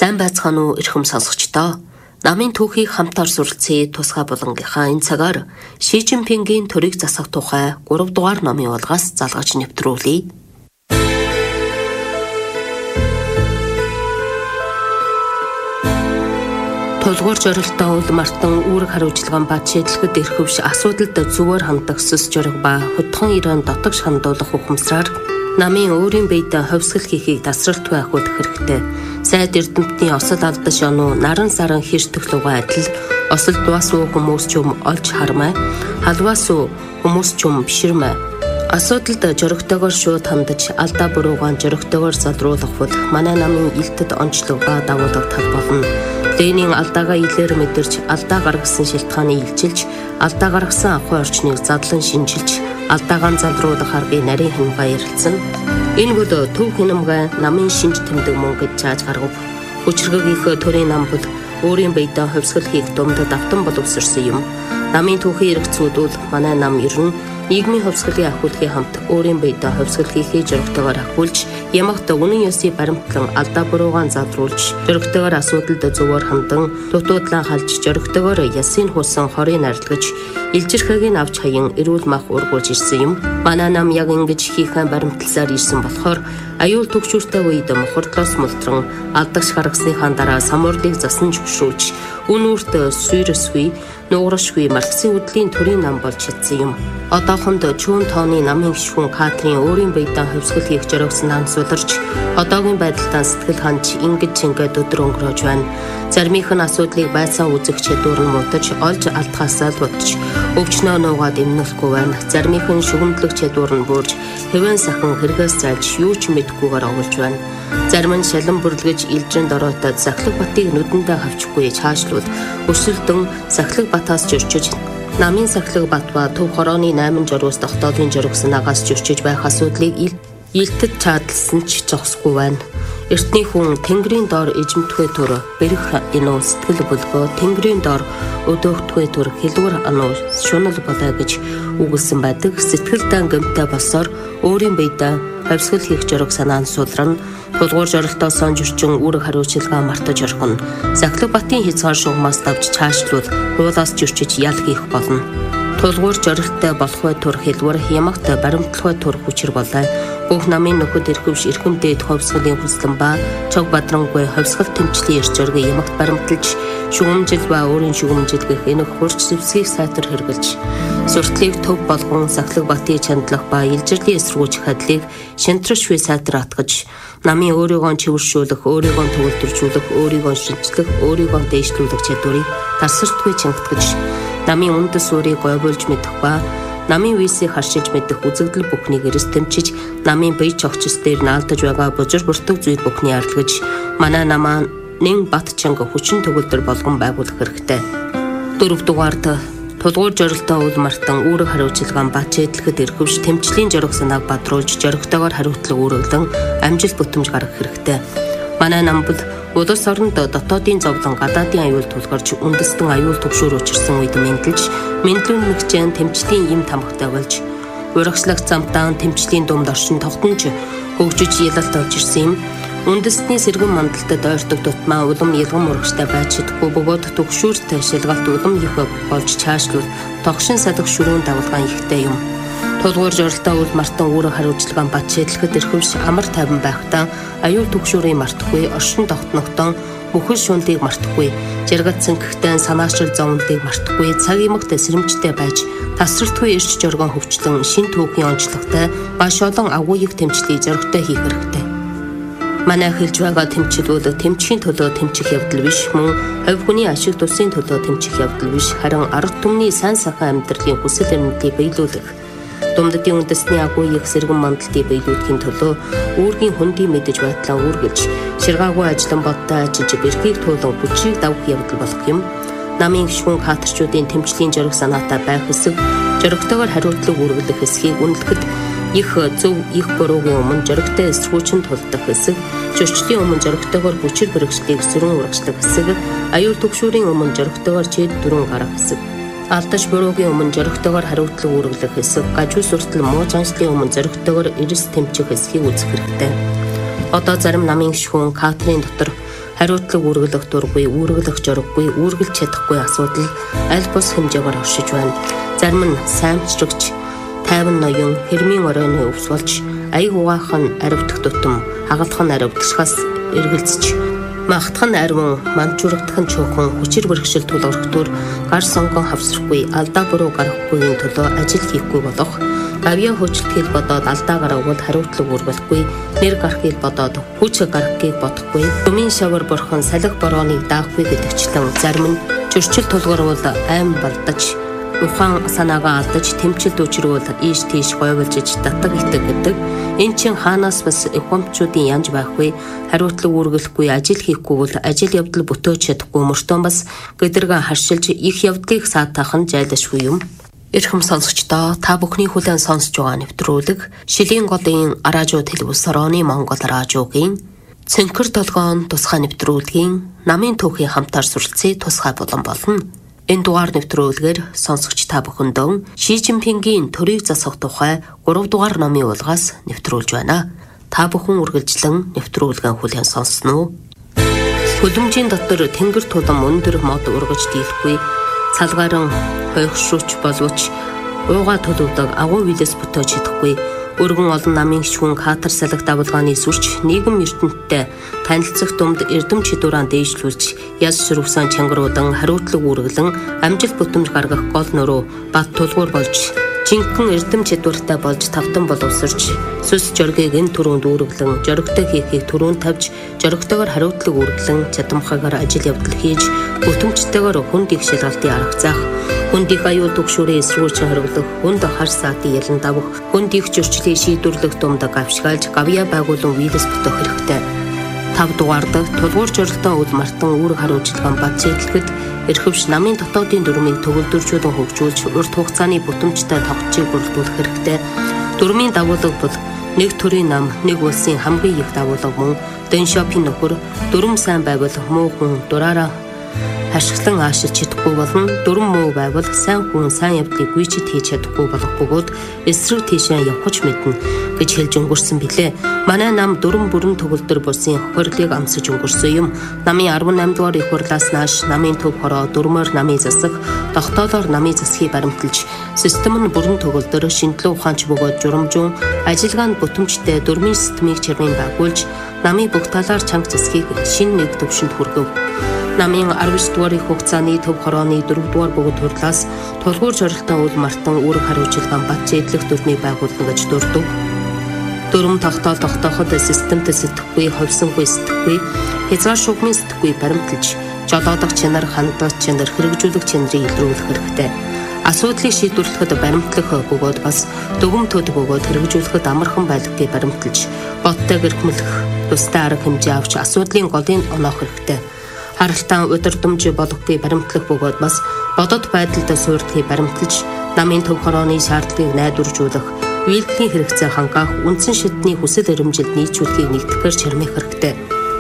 Сайн байцгаана уу эрхэм сонсогчдоо. Намын түүхийг хамтаар суралцъя тусгай болонгийнхаа энэ цагаар Ши Жинпингийн төрийг засах тухай 3 дугаар номын улгаас залгаж нэвтрүүлье. Тулгуур зорилттой үл мартан үүрэг хариуцлаган бат шийдлэхэд эрхвш асуудалд зүгээр хандах сүс жориг ба хөдхөн ирэн дотогш хандуулах ухамсараар намын өөрийн биед ховсгол хийхийг тасралтгүй ахиулах хэрэгтэй. Сайд эрдэмтний осол алдаж оноо наран саран хэртөглөгөө адил осол дуас уу хүмүүс ч юм олж хармай, халваас уу хүмүүс ч юм биширмай. Асуудалд жоригтойгоор шууд хандаж алдаа буруугаан жоригтойгоор залруулах бол манай намын илтэд онцлог ба дагуулга тал болно. Ленин алдаагаа илээр мэдэрч алдаа гаргасан шилтгааны илчилж, алдаа гаргасан ахуй орчныг задлан шинжилж, алдаагаа залруулах аргыг нарийн хэмжээ ярилцсан. Энэ бол төв хинэмгай намын шинж тэмдэг мөн гэж зааж гаргав. Хүчрхэг төрийн нам бол өөрийн биед ховсгол хийх дундад автан боловсрсон юм. Намын түүхийн эрхцүүд бол манай нам ерөн нийгмийн ховсголын ахиулгын хамт өөрийн биед ховсгол хийхээ жоригтойгоор ахиулж, ямагт үнэн ёсыг баримтлан алдаа буруугаан залруулж, жоригтойгоор асуудалд зөвөр хандан, дутуудлаа халж, жоригтойгоор ясын хуусан хорыг нарлагж, илжирхэг нь авч хаян эрүүл мах ургуулж ирсэн юм. Манай нам яг ингэж хийхэн баримтлсаар ирсэн болохоор аюул төгшүүртэй үед мохордлоос мултран алдагч гаргасныхаа дараа самурлыг засан зөвшөөрж, үн үрт суйрсгүй, нуурашгүй марксийн үдлийн төрийн нам болж чадсан юм. Одоохонд чүүн тооны намын гишүүн Катрин өөрийн биед хөвсгөл хийх зоригсон ансууларч, одоогийн байдалтай сэтгэл ханж ингэж ингээд өдөр өнгөрөөж байна. Заримийнх нь асуудлыг байцаа үзэх чадвар нь муудаж, олж алдхаасаа л бодож, өвчнөө нуугаад эмнэлэхгүй байна. Заримийнх нь шүгэмдлэх чадвар нь буурж, хэвэн сахан хэрэгээс зайлж юу ч мэдхгүйгээр оволж байна. Зарим нь шалан бүрлгэж илжинд ороотод Сахлаг Батыг нүдэндээ хавчихгүй чаашлууд өсөлдөн Сахлаг Батаас жирчиж, намын Сахлаг Бат ба Төв хорооны 8 жоргоос тогтоодын жориг санаагаас жирчиж байх асуудлыг илтэд чаадалсан ч зогсгүй байна. Эртний хүн тэнгэрийн доор эжимтгөө төр бэрх инуу сэтгэл бөлгөө тэнгэрийн доор өдөөгтгөө төр хэлвэр ануу шунал болоо гэж үгэлсэн байдаг. Сэтгэлдээ гэмтэй босоор өөрийн биед хавсгал хийх жориг санаан сулран тулгуур зорилтоос онжирчин үүрэг хариуцлага мартаж орхино. Сахлаг Батын хязгаар шугамаас давж чаашлуул хуулаас жирчиж ял хийх болно. Тулгуур зорилттой болох бай тур хэлвэр ямагт баримтлах тур хүчээр болоо. Бүх намын нөхөд эрхвш эрхэмдээд ховсголын хүслэн ба чог бадрангүй ховсгол тэмцлийн эрч зориг ямагт баримталж, шүгэмжил ба өөрийн шүгэмжилгэх энэ хурц зэвсгийг сайтар хэрэгжилж, суртлыг төв болгон Сахлаг Батыг чандлах ба илжирлийн эсргүүч хадлыг шинтрашгүй сайтар атгаж, намын өөрийгөө чивэршүүлэх, өөрийгөө төвлөржүүлэх, өөрийгөө шинжлэх, өөрийгөө дээшлүүлэх чадварыг тасралтгүй чангатгаж, намын үндэс өөрийг говьлж мэдэх ба намын висийг харшиж мэдэх үзэгдэл бүхнийг эрэс тэмчиж, намын бие чогчс дээр наалдаж байгаа бужир бүртэг зүйл бүхний арилгаж, манай намаа нэн бат чанга хүчин төгөлдөр болгон байгуулах хэрэгтэй. 4 дугаард тулгуур зорилттой үл мартан үүрэг хариуцлаган бат шийдлэхэд эрхвш тэмцлийн жориг санааг бадруулж, жоригтойгоор хариуцлага үүрэглэн амжилт бүтэмж гаргах хэрэгтэй. Манай нам бол улс оронд дотоодын зовлон гадаадын аюул тулгарч үндэстэн аюул төгшөөр учирсан үед мэдлүүн нэгжэн тэмцлийн юм тамхтай болж, урагшлах замтаан тэмцлийн дунд оршин тогтнож хөгжиж ялалт олж ирсэн юм. Үндэстний сэргэн мандалтад ойртог тутмаа улам ялган мурагштай байж чадахгүй бөгөөд төгшүүрт шалгалт улам их болж чаашлуул тогшин садах шүрүүн давалгаан ихтэй юм. Тулгуур зорилттой үл мартан үүрэг хариуцлаган бат шийдлэхэд эрхвш амар тайван байхдаа аюул төгшөөрийг мартахгүй, оршин тогтногдсон мөхөл шунлыг мартахгүй, жаргал цэнгэгтэй санаачил зовнлыг мартахгүй, цаг имэгт эсрэмжтэй байж тасралтгүй эрч жоргон хөвчлэн шин түүхийн онцлогтой баш олон агуу их тэмцлийг зоригтой хийх хэрэгтэй. Манай хэлж байгаа тэмцэл бол тэмцхийн төлөө тэмцэх явдал биш, мөн хувь хүний ашиг тусын төлөө тэмцэх явдал биш, харин арга түмний сайн сайхан амьдралын хүсэл эрмэлзлийг биелүүлэх, Думддын үндэсний агуу их сэргэн мандалтыг биелүүлэхийн төлөө үүргийн хөндий мэдэж байдлаа үүргэлж, ширгаагүй ажлан бодтой ажиллаж бэрхийг туулан хүчийг давах явдал болох юм. Намын гишүүн хатарчуудын тэмцлийн жориг санаатай байх хэсэг, жоригтойгоор хариуцлага үүргэлэх хэсгийг үнэлэхэд их зөв их буруугийн өмнө жоригтой эсргүүчэнд тулдах хэсэг, зөрчлийн өмнө жоригтойгоор хүчээр бэрхшлийг сөрөн урагшлах хэсэг, аюул төгшүүрийн өмнө жоригтойгоор чийд дөрөн гарах хэсэг. Алдаж буруугийн өмнө зоригтойгоор хариуцлага үүргэлэх хэсэг, гажуу суртал муу заншлын өмнө зоригтойгоор эрс тэмцэх хэсгийг үзэх хэрэгтэй. Одоо зарим намын гишүүн Катрин дотор хариутлаг үргэлэх дургүй, үргэлэх жороггүй, үргэлж чадахгүй асуудал аль бус хэмжээгээр оршиж байна. Зарим нь саймчрагч, тайван ноён, хэрмийн оройны өвс болж, аяг угаахан аривдах тутам, хагалдах нь аривдчихаас эргэлзэж, магтах нь арвин, манчурагдах нь чөөхөн, хүчээр бэрхшээл тулгархдуур гар сонгон хавсрахгүй, алдаа буруу гарахгүйгийн төлөө ажил хийхгүй болох, гавьяа хөчлөлтгийг бодоод алдаа гаргавал хариутлаг үргэлэхгүй, нэр гарахыг бодоод хүч гарахыг бодохгүй, өмнө шавар борхон салхи борооныг даахгүй гэдэгчлэн зарим нь зөрчил тулгарвал айн балдаж, ухаан санаагаа алдаж, тэмцэлд учрвал ийш тийш гойволжиж татаг итэг гэдэг. Энэ чинь хаанаас бас экономчуудын янж байхгүй, хариутлаг үргэлэхгүй, ажил хийхгүй бол ажил явдал бүтөөж чадахгүй, мөртөө бас гэдэргээ харшилж их явдлыг саатах нь жайлашгүй юм. Эрхэм сонсогчдоо, та бүхний хүлээн сонсож байгаа нэвтрүүлэг Шилийн голын араажууд хэлбус орооны Монгол араажуугийн Цэнхэр толгоон тусгай нэвтрүүлгийн намын түүхийн хамтаар суралцъя тусгай болон болно. Энэ дугаар нэвтрүүлгээр сонсогч та бүхэндөө Ши Жинпингийн төрийг засах тухай 3 дугаар номын уулгаас нэвтрүүлж байна. Та бүхэн үргэлжлэн нэвтрүүлгэн хүлээн сонсно уу? Хөлөмжийн дотор тэнгэр тулам өндөр мод ургаж дийлэхгүй, цалгааран хойгшууч боловч ууга төлөвдөг агуу вилэс бүтөөж чадахгүй, өргөн олон намын гişгүн катар салхи давлгааны сүрч нийгэм ертөнцтэй танилцах думд эрдэм чидуураа дээшлүүлж яс шүрвсэн чангаруудан хариутлаг үргэлэн амжилт бүтэмж гаргах гол нөрөө бат тулгуур болж жинхэнэ эрдэм чидууртай болж тавтан боловсрч сүс жоргийг энэ түрүүнд үүргэлэн жоригтой хийхийг түрүүнд тавьж жоригтойгоор хариутлаг үргэлэн чадамхаагаар ажил явдал хийж бүтэмжтэйгээр хүнд их шалгалтын арга заах, хүнд их аюул төгшөөрийн эсрүүрчин хориглох, хүнд хар саатын ялан давах, хүнд их зөрчлийн шийдвэрлэх думд гавшгаалж гавьяа байгуулан вирус бүтэх хэрэгтэй. 5 дугаард тулгуур жорилтон үл мартан үүрэг хариуцлагын бат зэтлэхэд эрхэвч намын дотоодын дүрмийг төгөлдөрчүүлэн хөгжүүлж урт хугацааны бүтэмжтэй тогтцыг бүрдүүлэх хэрэгтэй. Дүрмийн дагуулга бол нэг төрлийн нам, нэг улсын хамгийн их дагуулга мөн Дэншопийн нөхөр дүрм сайн байвал муу хүн дураараа ашиглан аашилж чадахгүй болно. Дүрм муу байвал сайн хүн сайн явдлыг гүйцэд хийж чадахгүй болох бөгөөд эсрэг тийшээ явах мэднэ гэж хэлж өнгөрсөн билээ. Манай нам дүрм бүрэн төгөлдөр бусын хохирлыг амсаж өнгөрсөн юм. Намын 18 дугаар их хурлаас нааш намын төв хороо дүрмээр намын засаг, тогтоолоор намын засгийг баримталж, систем нь бүрэн төгөлдөр шинжилгээ ухаанч бөгөөд журамжун ажиллагаанд бүтэмжтэй дүрмийн системийг чирмийн байгуулж, намын бүх талаар чанга засгийг шинэ нэг төвшөнд хүргэв. Намын 19 дугаар их хугацааны төв хорооны 4 дугаар бөгөөд хурлаас тулгуур жорилтон үл мартан үүрэг хариуцлагын бат зэдлэх дүрмийг байгуулна гэж дурдв. Дүрм тогтооход системтэй сэтгэхгүй, ховсонгүй сэтгэхгүй, хязгаар шугамын сэтгэхгүй баримталж, жолоодох чанар, хандах чанар, хэрэгжүүлэх чанарыг илрүүлэх хэрэгтэй. Асуудлыг шийдвэрлэхэд баримтлах бөгөөд бас дүгм төд бөгөөд хэрэгжүүлэхэд амархан байлгыг баримталж, боттой гэрхмэлэх, тустай арга хэмжээ авч асуудлын голыг оноох хэрэгтэй. Харалтан удирдамж болохгүй баримтлах бөгөөд бас бодод байдалд суурдлыг баримталж, намын төв хорооны шаардлагыг найдваржуулах, үйлдэлийн хэрэгцээ хангаах, үндсэн шатны хүсэл эрмжилд нийцүүлэхийг нэгтгэхээр чармих хэрэгтэй.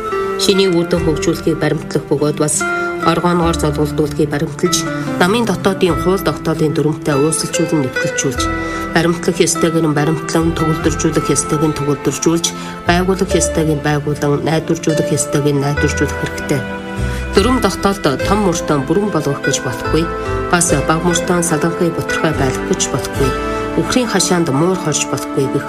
Шиний үүдэн хөгжүүлэхийг баримтлах бөгөөд бас оргооноор золгуулдуулахыг баримталж, намын дотоодын хууль тогтоолын дүрмтэй ууссалжуулан нэвтрэлжүүлж, баримтлах ёстойг нь баримтлан, төгөлдржүүлэх ёстойг нь төгөлдржүүлж, байгуулах ёстойг нь байгуулан, найдваржуулах ёстойг нь найдваржуулах хэрэгтэй. Дүрм тогтоолд том мөртөө бүрэн болгох гэж болохгүй, бас бага мөртөө саланхыг бутархай байлгах гэж болохгүй, үхрийн хашаанд муур хорж болохгүй гэх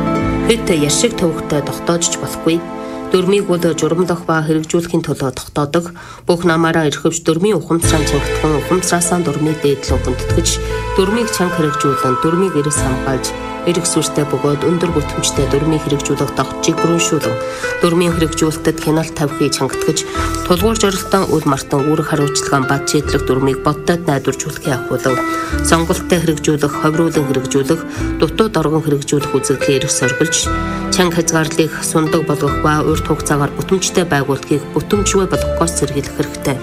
хэд яшиг төвөгтэй тогтоожж болохгүй. Дүрмийг бол журамлах ба хэрэгжүүлэхийн төлөө тогтоодог. Бүх намаараа эрхэвч дүрмийн ухамсараа чангатхан, ухамсараасаа дүрмийг дээдлэн хүндэтгэж, дүрмийг чанга хэрэгжүүлэн, дүрмийг эрс хамгаалж, эрх сүртэй бөгөөд өндөр бүтэмжтэй дүрмийн хэрэгжүүлэх тогтцыг бүрэншүүлэн, дүрмийн хэрэгжүүлэлтэд хяналт тавихыг чангатгаж, тулгуур жорилтон үл мартан үүрэг хариуцлагын бат зэдлэх дүрмийг боддод найдваржуулахыг ахуулан, сонголттой хэрэгжүүлэх, ховируулан хэрэгжүүлэх, дутуу доргон хэрэгжүүлэх үзэгдлийг эрх соргилж, чанга хязгаарлыг сундаг болгох ба урт хугацаагаар бүтэмжтэй байгуулахыг бүтэмжгүй болгохоос сэргийлэх хэрэгтэй.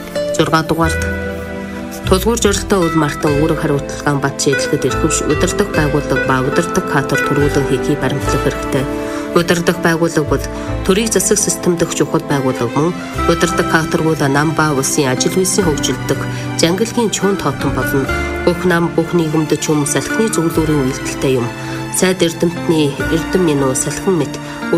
6 дугаард тулгуур жорилтон үл мартан үүрэг хариуцлагын бат зэдлэхэд эрхэвч удирдах байгууллага ба удирдах катар төрүүлэн хийхийг баримтлах хэрэгтэй. Удирдах байгууллага бол төрийн засаг систем дэх чухал байгууллага мөн удирдах каторгууд нам ба улсын ажил үйлсийн хөгжилдөг жангалгийн чуун тоотон болно. Бүх нам бүх нийгэмд чүм салхины зөвлөрийн үйлдэлтэй юм. Сайд эрдэмтний эрдэм минь салхин мэт